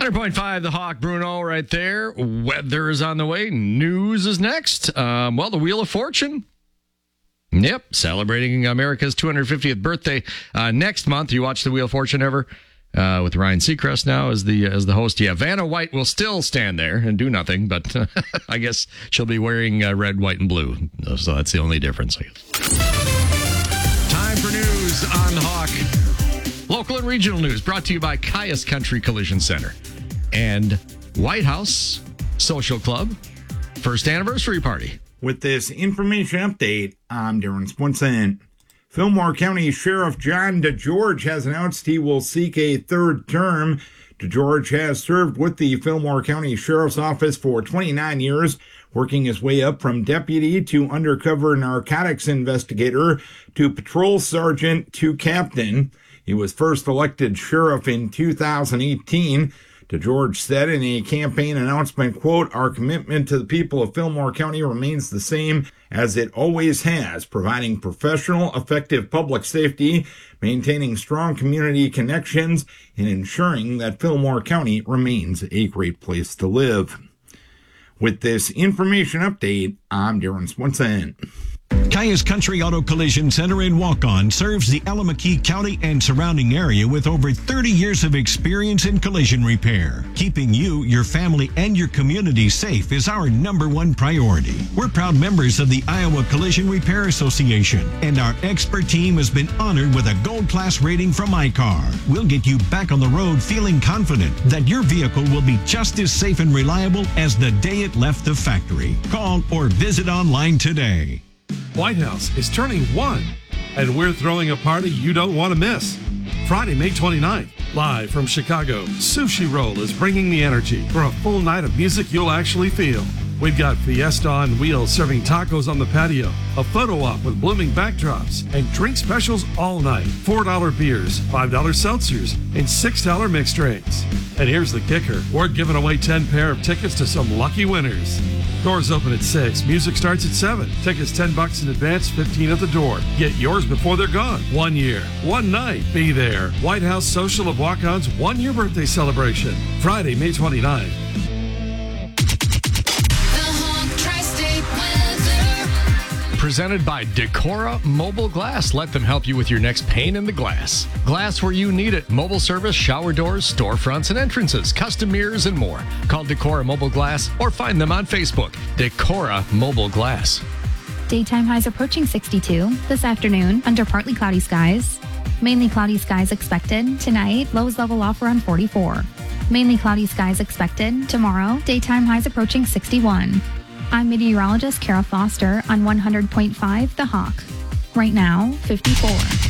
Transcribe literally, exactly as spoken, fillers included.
one hundred point five, The Hawk, Bruno, right there. Weather is on the way. News is next. Um, well, the Wheel of Fortune. Yep, celebrating America's two hundred fiftieth birthday uh, next month. You watch the Wheel of Fortune ever? Uh, with Ryan Seacrest now as the as the host. Yeah, Vanna White will still stand there and do nothing, but uh, I guess she'll be wearing uh, red, white, and blue. So that's the only difference, I guess. Time for news on The Hawk. Local and regional news brought to you by Caius Country Collision Center and White House Social Club first anniversary party. With this information update, I'm Darren Swenson. Fillmore County Sheriff John DeGeorge has announced he will seek a third term. DeGeorge has served with the Fillmore County Sheriff's Office for twenty-nine years, working his way up from deputy to undercover narcotics investigator to patrol sergeant to captain. He was first elected sheriff in two thousand eighteen. DeGeorge said in a campaign announcement, quote, "Our commitment to the people of Fillmore County remains the same as it always has, providing professional, effective public safety, maintaining strong community connections, and ensuring that Fillmore County remains a great place to live." With this information update, I'm Darren Swenson. Caius Country Auto Collision Center in Waukon serves the Allamakee County and surrounding area with over thirty years of experience in collision repair. Keeping you, your family, and your community safe is our number one priority. We're proud members of the Iowa Collision Repair Association, and our expert team has been honored with a gold class rating from I C A R. We'll get you back on the road feeling confident that your vehicle will be just as safe and reliable as the day it left the factory. Call or visit online today. White House is turning one, and we're throwing a party you don't want to miss. Friday, May twenty-ninth, live from Chicago, Sushi Roll is bringing the energy for a full night of music you'll actually feel. We've got Fiesta on wheels serving tacos on the patio, a photo op with blooming backdrops, and drink specials all night. four dollar beers, five dollar seltzers, and six dollar mixed drinks. And here's the kicker. We're giving away ten pair of tickets to some lucky winners. Doors open at six. Music starts at seven. Tickets ten bucks in advance, fifteen at the door. Get yours before they're gone. One year, one night. Be there. White House Social of Wakon's one-year birthday celebration. Friday, May twenty-ninth. Presented by Decora Mobile Glass. Let them help you with your next pane in the glass. Glass where you need it. Mobile service, shower doors, storefronts and entrances, custom mirrors, and more. Call Decora Mobile Glass or find them on Facebook. Decora Mobile Glass. Daytime highs approaching sixty-two. This afternoon, under partly cloudy skies. Mainly cloudy skies expected. Tonight, lows level off around forty-four. Mainly cloudy skies expected. Tomorrow, daytime highs approaching sixty-one. I'm meteorologist Kara Foster on one hundred point five The Hawk. Right now, fifty-four.